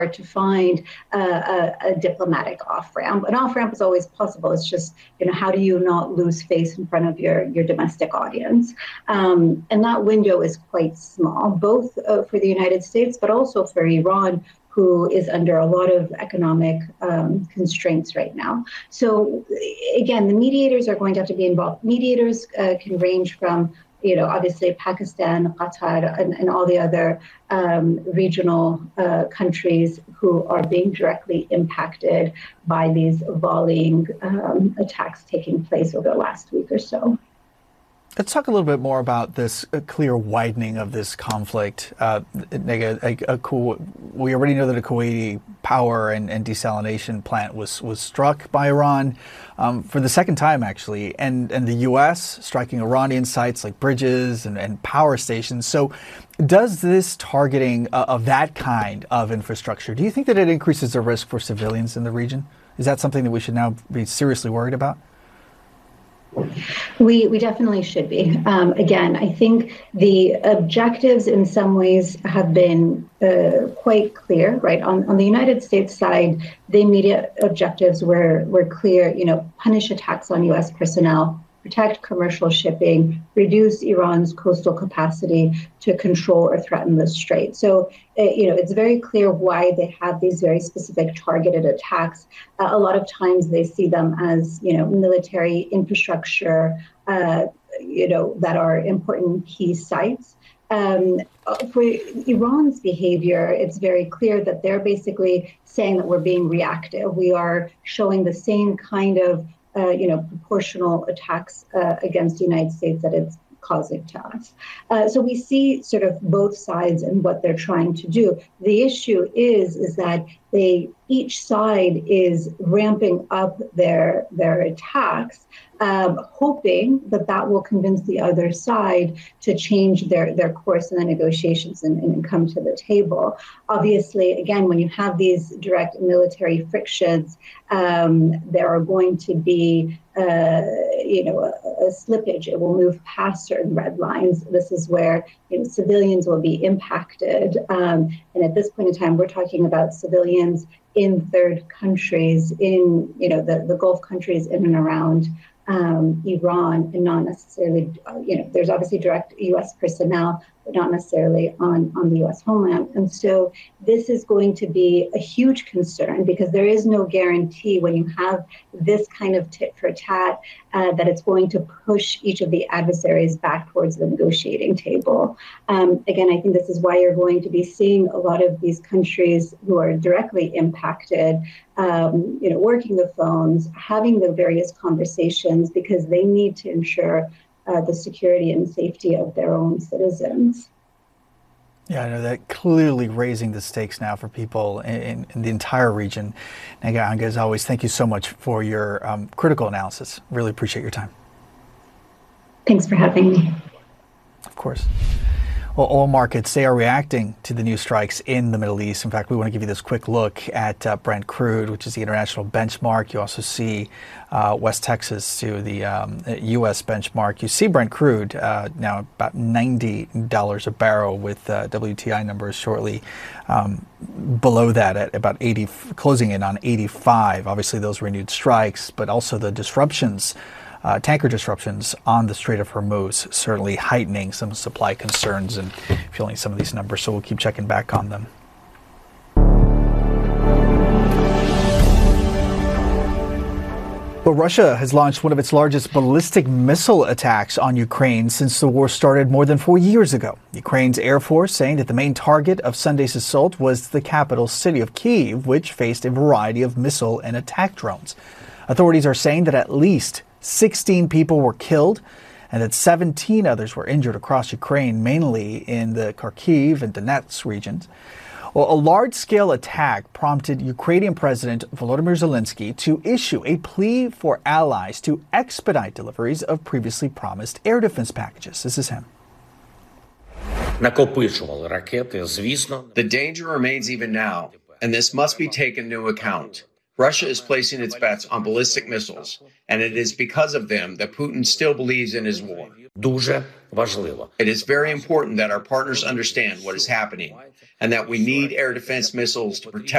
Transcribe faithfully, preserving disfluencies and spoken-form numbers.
to find a, a, a diplomatic off-ramp. An off-ramp is always possible. It's just, you know, how do you not lose face in front of your, your domestic audience? Um, and that window is quite small, both uh, for the United States, but also for Iran, who is under a lot of economic um, constraints right now. So again, the mediators are going to have to be involved. Mediators uh, can range from, you know, obviously Pakistan, Qatar, and, and all the other um, regional uh, countries who are being directly impacted by these volleying um, attacks taking place over the last week or so. Let's talk a little bit more about this uh, clear widening of this conflict. Uh, a, a, a, we already know that a Kuwaiti power and, and desalination plant was was struck by Iran um, for the second time, actually, and and the U S striking Iranian sites like bridges and, and power stations. So, does this targeting uh, of that kind of infrastructure, do you think that it increases the risk for civilians in the region? Is that something that we should now be seriously worried about? We we definitely should be. Um, again, I think the objectives in some ways have been uh, quite clear, right? On on the United States side, the immediate objectives were were clear. You know, punish attacks on U S personnel, protect commercial shipping, reduce Iran's coastal capacity to control or threaten the strait. So, uh, you know, it's very clear why they have these very specific targeted attacks. Uh, a lot of times they see them as, you know, military infrastructure, uh, you know, that are important key sites. Um, for Iran's behavior, it's very clear that they're basically saying that we're being reactive. We are showing the same kind of Uh, you know, proportional attacks uh, against the United States that it's causing to us. Uh, so we see sort of both sides and what they're trying to do. The issue is, is that they, each side is ramping up their, their attacks, um, hoping that that will convince the other side to change their, their course in the negotiations and, and come to the table. Obviously, again, when you have these direct military frictions, um, there are going to be, uh, you know, a, a slippage. It will move past certain red lines. This is where, you know, civilians will be impacted. Um, and at this point in time, we're talking about civilians in third countries, in, you know, the, the Gulf countries in and around um, Iran, and not necessarily, uh, you know, there's obviously direct U S personnel, but not necessarily on, on the U S homeland. And so this is going to be a huge concern, because there is no guarantee when you have this kind of tit for tat uh, that it's going to push each of the adversaries back towards the negotiating table. Um, again, I think this is why you're going to be seeing a lot of these countries who are directly impacted, um, you know, working the phones, having the various conversations, because they need to ensure Uh, the security and safety of their own citizens. Yeah, I know that clearly raising the stakes now for people in, in the entire region. Negha Anga, as always, thank you so much for your um, critical analysis. Really appreciate your time. Thanks for having me. Of course. Well, oil markets, they are reacting to the new strikes in the Middle East. In fact, we want to give you this quick look at uh, Brent crude, which is the international benchmark. You also see uh, West Texas to the um, U S benchmark. You see Brent crude uh, now about ninety dollars a barrel, with uh, W T I numbers shortly um, below that at about eighty, closing in on eighty-five. Obviously, those renewed strikes, but also the disruptions Uh, tanker disruptions on the Strait of Hormuz, certainly heightening some supply concerns and fueling some of these numbers. So we'll keep checking back on them. Well, Russia has launched one of its largest ballistic missile attacks on Ukraine since the war started more than four years ago. Ukraine's Air Force saying that the main target of Sunday's assault was the capital city of Kyiv, which faced a variety of missile and attack drones. Authorities are saying that at least sixteen people were killed and that seventeen others were injured across Ukraine, mainly in the Kharkiv and Donetsk regions. Well, a large-scale attack prompted Ukrainian President Volodymyr Zelensky to issue a plea for allies to expedite deliveries of previously promised air defense packages. This is him. The danger remains even now, and this must be taken into account. Russia is placing its bets on ballistic missiles, and it is because of them that Putin still believes in his war. Дуже важливо. It is very important that our partners understand what is happening and that we need air defense missiles to protect